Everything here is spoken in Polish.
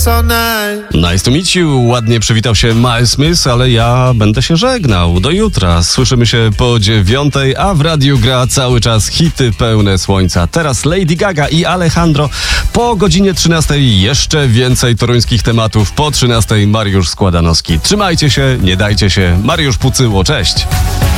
Nice to meet you. Ładnie przywitał się Miles Smith, ale ja będę się żegnał. Do jutra. Słyszymy się po 9, a w radiu gra cały czas hity pełne słońca. Teraz Lady Gaga i Alejandro. Po godzinie 13 jeszcze więcej toruńskich tematów. Po 13 Mariusz Składanowski. Trzymajcie się, nie dajcie się. Mariusz Pucyło, cześć.